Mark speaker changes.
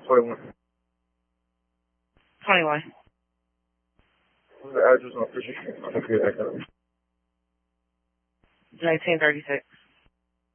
Speaker 1: 21.
Speaker 2: 21.
Speaker 1: What's the address on Fisher Street? I forget that kind of.
Speaker 2: 1936.